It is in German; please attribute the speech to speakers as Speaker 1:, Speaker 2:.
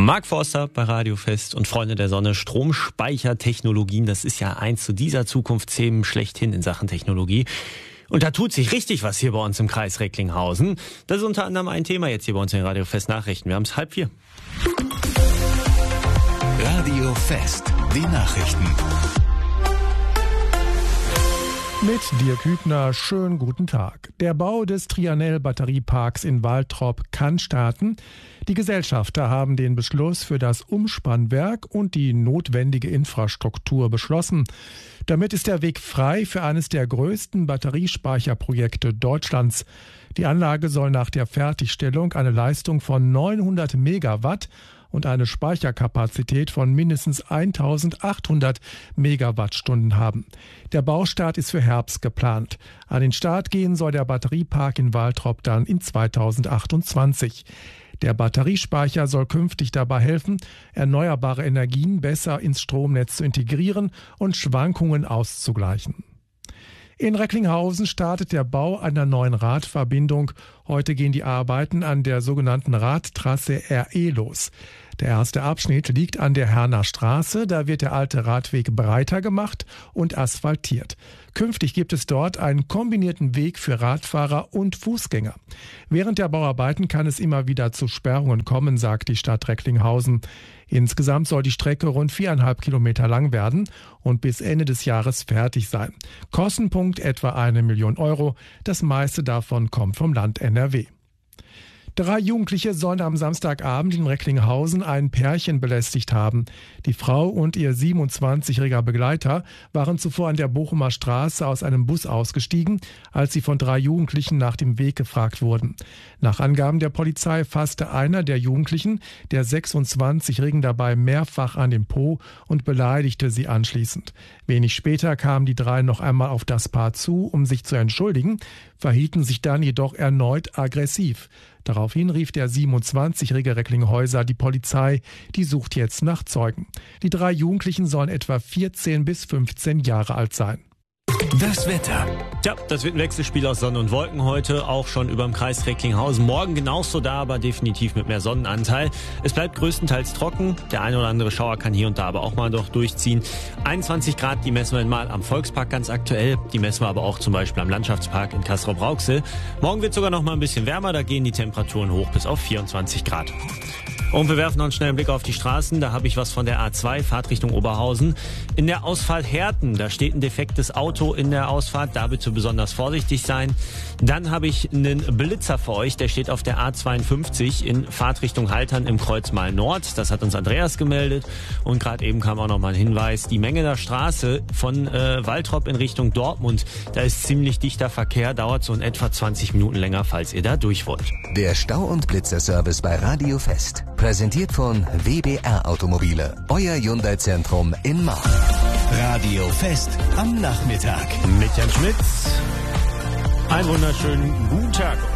Speaker 1: Marc Forster bei Radio Fest und Freunde der Sonne. Stromspeichertechnologien, das ist ja eins zu dieser Zukunftsthemen schlechthin in Sachen Technologie. Und da tut sich richtig was hier bei uns im Kreis Recklinghausen. Das ist unter anderem ein Thema jetzt hier bei uns in Radio Fest Nachrichten. Wir haben es 3:30.
Speaker 2: Radio Fest, die Nachrichten.
Speaker 3: Mit Dirk Hübner, schönen guten Tag. Der Bau des Trianel-Batterieparks in Waltrop kann starten. Die Gesellschafter haben den Beschluss für das Umspannwerk und die notwendige Infrastruktur beschlossen. Damit ist der Weg frei für eines der größten Batteriespeicherprojekte Deutschlands. Die Anlage soll nach der Fertigstellung eine Leistung von 900 Megawatt und eine Speicherkapazität von mindestens 1800 Megawattstunden haben. Der Baustart ist für Herbst geplant. An den Start gehen soll der Batteriepark in Waltrop dann in 2028. Der Batteriespeicher soll künftig dabei helfen, erneuerbare Energien besser ins Stromnetz zu integrieren und Schwankungen auszugleichen. In Recklinghausen startet der Bau einer neuen Radverbindung. Heute gehen die Arbeiten an der sogenannten Radtrasse RE los. Der erste Abschnitt liegt an der Herner Straße. Da wird der alte Radweg breiter gemacht und asphaltiert. Künftig gibt es dort einen kombinierten Weg für Radfahrer und Fußgänger. Während der Bauarbeiten kann es immer wieder zu Sperrungen kommen, sagt die Stadt Recklinghausen. Insgesamt soll die Strecke rund 4,5 Kilometer lang werden und bis Ende des Jahres fertig sein. Kostenpunkt etwa 1 Million Euro. Das meiste davon kommt vom Land NRW. 3 Jugendliche sollen am Samstagabend in Recklinghausen ein Pärchen belästigt haben. Die Frau und ihr 27-jähriger Begleiter waren zuvor an der Bochumer Straße aus einem Bus ausgestiegen, als sie von 3 Jugendlichen nach dem Weg gefragt wurden. Nach Angaben der Polizei fasste einer der Jugendlichen der 26-jährigen dabei mehrfach an den Po und beleidigte sie anschließend. Wenig später kamen die 3 noch einmal auf das Paar zu, um sich zu entschuldigen, verhielten sich dann jedoch erneut aggressiv. Daraufhin rief der 27-jährige Recklinghäuser die Polizei, die sucht jetzt nach Zeugen. Die 3 Jugendlichen sollen etwa 14 bis 15 Jahre alt sein.
Speaker 2: Das Wetter.
Speaker 1: Tja, das wird ein Wechselspiel aus Sonne und Wolken heute, auch schon über dem Kreis Recklinghausen. Morgen genauso da, aber definitiv mit mehr Sonnenanteil. Es bleibt größtenteils trocken. Der eine oder andere Schauer kann hier und da aber auch mal doch durchziehen. 21 Grad, die messen wir mal am Volkspark ganz aktuell. Die messen wir aber auch zum Beispiel am Landschaftspark in Castrop-Rauxel. Morgen wird sogar noch mal ein bisschen wärmer, da gehen die Temperaturen hoch bis auf 24 Grad. Und wir werfen noch einen schnellen Blick auf die Straßen. Da habe ich was von der A2, Fahrt Richtung Oberhausen. In der Ausfahrt Herten, da steht ein defektes Auto in der Ausfahrt. Da bitte besonders vorsichtig sein. Dann habe ich einen Blitzer für euch. Der steht auf der A52 in Fahrt Richtung Haltern im Kreuzmal Nord. Das hat uns Andreas gemeldet. Und gerade eben kam auch noch mal ein Hinweis. Die Menge der Straße von Waltrop in Richtung Dortmund, da ist ziemlich dichter Verkehr. Dauert so in etwa 20 Minuten länger, falls ihr da durch wollt.
Speaker 2: Der Stau- und Blitzerservice bei Radio Fest. Präsentiert von WBR Automobile, euer Hyundai-Zentrum in Mark. Radio Fest am Nachmittag.
Speaker 1: Mit Jan Schmitz. Einen wunderschönen guten Tag.